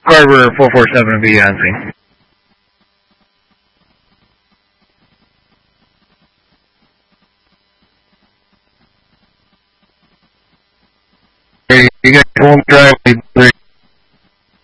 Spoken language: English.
Carver 447 be on scene. You got one driveway.